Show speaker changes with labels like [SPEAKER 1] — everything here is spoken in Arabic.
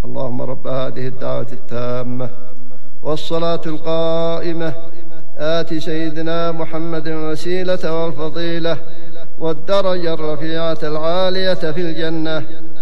[SPEAKER 1] اللهم رب هذه الدعوة التامة والصلاة القائمة آت سيدنا محمد الوسيلة والفضيلة والدرجة الرفيعة العالية في الجنة